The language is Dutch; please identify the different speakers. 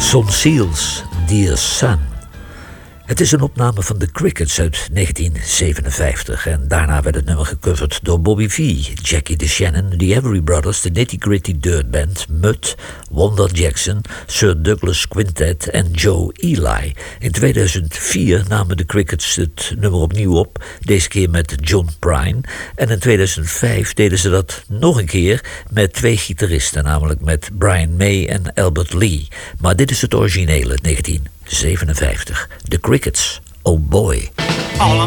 Speaker 1: Son Seals, Dear Son. Het is een opname van The Crickets uit 1957 en daarna werd het nummer gecoverd door Bobby V, Jackie DeShannon, The Everly Brothers, The Nitty Gritty Dirt Band, Mutt, Wanda Jackson, Sir Douglas Quintet en Joe Ely. In 2004 namen The Crickets het nummer opnieuw op, deze keer met John Prine. En in 2005 deden ze dat nog een keer met 2 gitaristen, namelijk met Brian May en Albert Lee. Maar dit is het originele, 1957. The Crickets, Oh Boy.
Speaker 2: All